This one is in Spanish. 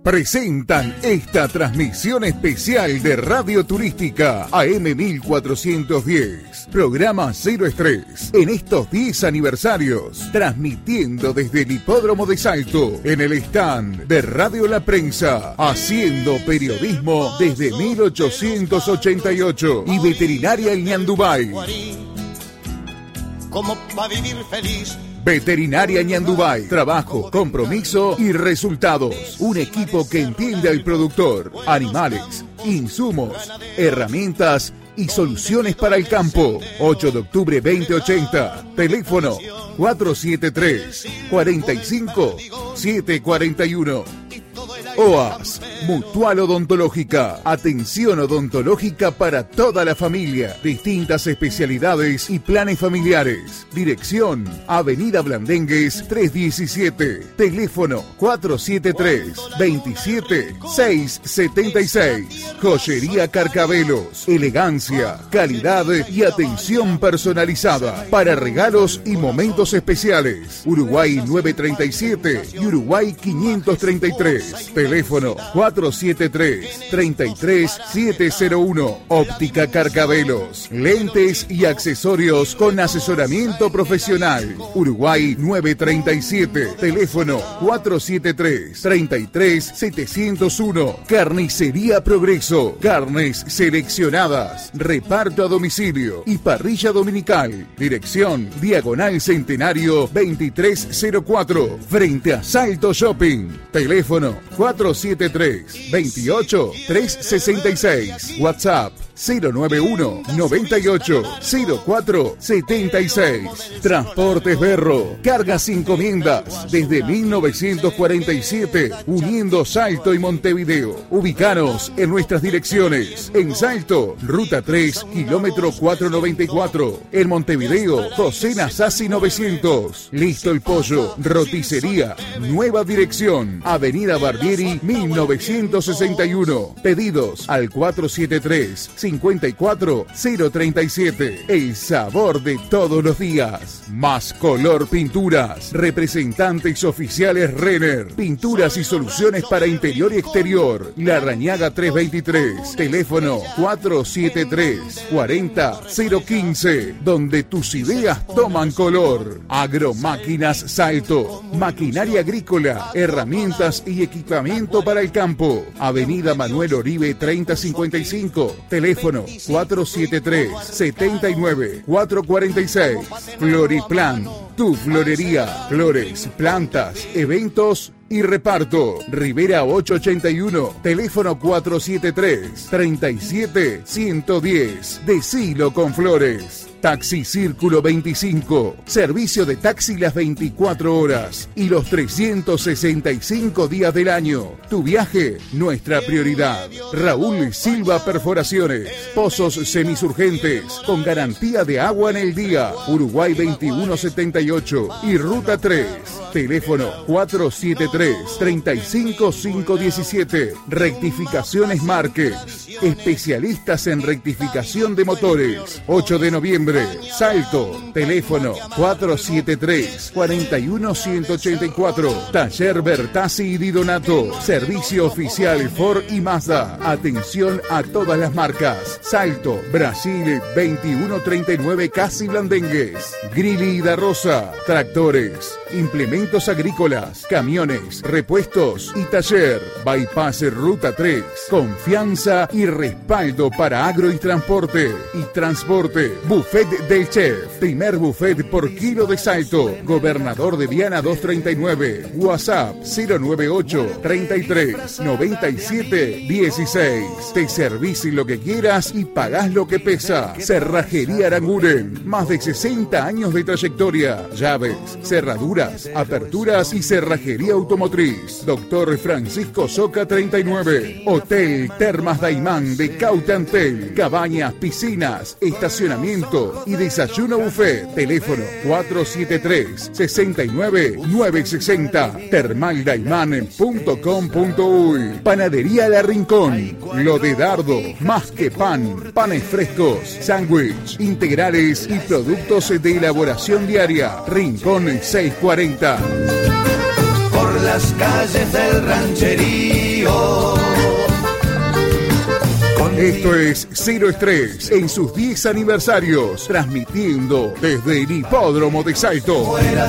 presentan esta transmisión especial de Radio Turística AM 1410, programa Cero Estrés, en estos 10 aniversarios, transmitiendo desde el Hipódromo de Salto, en el stand de Radio La Prensa, haciendo periodismo desde 1888 y Veterinaria El Ñandubay. ¿Cómo va a vivir feliz? Veterinaria Ñandubay, trabajo, compromiso y resultados. Un equipo que entiende al productor, animales, insumos, herramientas y soluciones para el campo. 8 de octubre 2080, teléfono 473-45-741. OAS, Mutual Odontológica, atención odontológica para toda la familia, distintas especialidades y planes familiares. Dirección, Avenida Blandengues 317, teléfono 473-27-676. Joyería Carcabelos, elegancia, calidad y atención personalizada para regalos y momentos especiales. Uruguay 937 y Uruguay 533. Teléfono 473-33701. Óptica Carcabelos. Lentes y accesorios con asesoramiento profesional. Uruguay 937. Teléfono 473-33701. Carnicería Progreso. Carnes seleccionadas. Reparto a domicilio y parrilla dominical. Dirección Diagonal Centenario 2304. Frente a Salto Shopping. Teléfono 473-28-366. WhatsApp 091 98 04 76. Transportes Berro. Cargas y encomiendas desde 1947, uniendo Salto y Montevideo. Ubicanos en nuestras direcciones. En Salto, Ruta 3, kilómetro 494. En Montevideo, José Nasasi 900. Listo el Pollo. Roticería. Nueva dirección. Avenida Barbieri 1961. Pedidos al 473-54-037. El sabor de todos los días. Más Color Pinturas. Representantes oficiales Renner. Pinturas y soluciones para interior y exterior. La Rañaga 323. Teléfono 473-40-015. Donde tus ideas toman color. Agromáquinas Salto. Maquinaria agrícola. Herramientas y equipamiento para el campo. Avenida Manuel Oribe 3055. Teléfono 473-79-446. Floriplan, tu florería. Flores, plantas, eventos y reparto. Rivera 881. Teléfono 473-37-110. Decilo con flores. Taxi Círculo 25. Servicio de taxi las 24 horas y los 365 días del año. Tu viaje, nuestra prioridad. Raúl Silva Perforaciones. Pozos semisurgentes con garantía de agua en el día. Uruguay 2178 y Ruta 3. Teléfono 473-35517. Rectificaciones Márquez. Especialistas en rectificación de motores. 8 de noviembre. Salto. Teléfono 473-41184. Taller Bertazzi y Di Donato. Servicio oficial Ford y Mazda. Atención a todas las marcas. Salto. Brasil 2139 Casi Blandengues. Grilli da Rosa. Tractores. Implementos agrícolas. Camiones. Repuestos y taller. Bypass Ruta 3. Confianza y respaldo para agro y transporte. Buffet del Chef. Primer buffet por kilo de Salto. Gobernador de Viana 239. WhatsApp 098 33 97 16. Te servís lo que quieras y pagás lo que pesa. Cerrajería Aranguren. Más de 60 años de trayectoria. Llaves, cerraduras, aperturas y cerrajería automotriz. Doctor Francisco Soca 39. Hotel Termas Daimán de Cautantel. Cabañas, piscinas, estacionamiento y desayuno buffet. Teléfono 473-69-960. Termaldaimán.com.uy. Panadería La Rincón. Lo de Dardo. Más que pan. Panes frescos, sándwich, integrales y productos de elaboración diaria. Rincón 640. Por las calles del rancherío. Esto es Cero Estrés en sus 10 aniversarios, transmitiendo desde el Hipódromo de Salto.